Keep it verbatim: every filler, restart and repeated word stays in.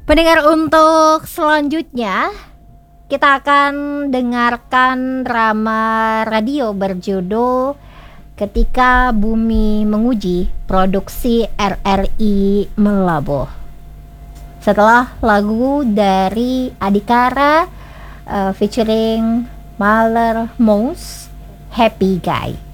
Pendengar, untuk selanjutnya kita akan dengarkan drama radio berjudul Ketika Bumi Menguji, produksi R R I Melabuh. Setelah lagu dari Adhikara uh, featuring Mahler Mons, Happy Guy.